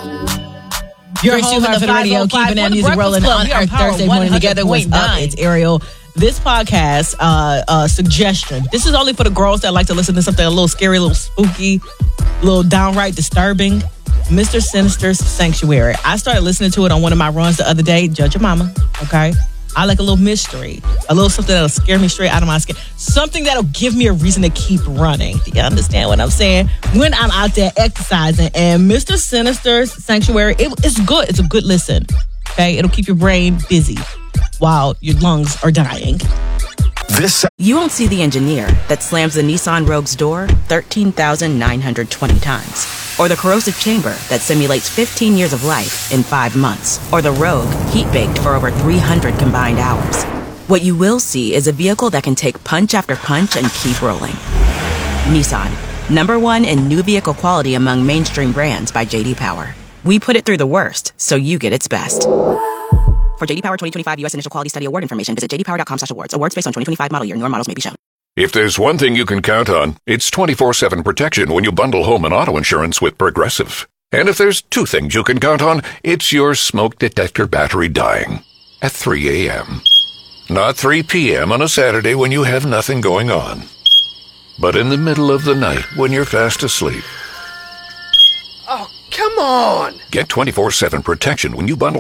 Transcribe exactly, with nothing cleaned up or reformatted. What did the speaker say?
Your Three, home two, of the radio, keeping that music rolling on our Thursday morning together. What's up? It's Ariel. This podcast uh, uh, suggestion. This is only for the girls that like to listen to something a little scary, a little spooky, a little downright disturbing. Mister Sinister's Sanctuary. I started listening to it on one of my runs the other day. Judge your mama, okay? I like a little mystery, a little something that'll scare me straight out of my skin, something that'll give me a reason to keep running. Do you understand what I'm saying? When I'm out there exercising, and Mister Sinister's Sanctuary, it, it's good. It's a good listen, okay? It'll keep your brain busy while your lungs are dying. This You won't see the engineer that slams the Nissan Rogue's door thirteen thousand nine hundred twenty times. Or the corrosive chamber that simulates fifteen years of life in five months. Or the Rogue heat-baked for over three hundred combined hours. What you will see is a vehicle that can take punch after punch and keep rolling. Nissan, number one in new vehicle quality among mainstream brands by J D Power. We put it through the worst, so you get its best. For J D Power twenty twenty-five U S Initial Quality Study Award information, visit j d power dot com slash awards. Awards based on twenty twenty-five model year. Newer models may be shown. If there's one thing you can count on, it's twenty-four seven protection when you bundle home and auto insurance with Progressive. And if there's two things you can count on, it's your smoke detector battery dying at three a.m. Not three p.m. on a Saturday when you have nothing going on, but in the middle of the night when you're fast asleep. Oh, come on! Get twenty-four seven protection when you bundle